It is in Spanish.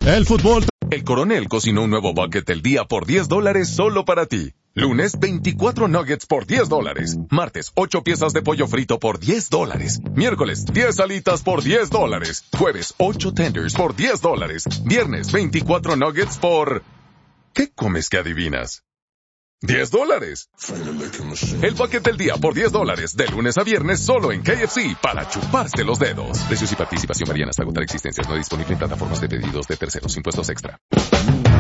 El fútbol. El Coronel cocinó un nuevo bucket del día por $10 solo para ti. Lunes, 24 nuggets por $10. Martes, 8 piezas de pollo frito por $10. Miércoles, 10 alitas por $10. Jueves, 8 tenders por $10. Viernes, 24 nuggets por... ¿Qué comes que adivinas? $10. El bucket del día por $10, de lunes a viernes solo en KFC, para chuparse los dedos. Precios y participación varían hasta agotar existencias. No disponible en plataformas de pedidos de terceros. Impuestos extra.